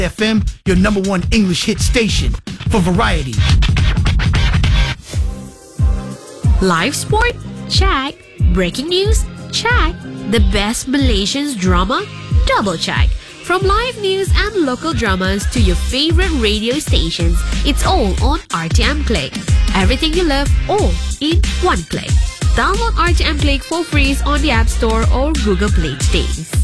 FM, your number one English hit station for variety. Live sport? Check. Breaking news? Check. The best Malaysians drama? Double check. From live news and local dramas to your favorite radio stations, it's all on RTM Click. Everything you love, all in one click. Download RTM Click for free on the App Store or Google Play today.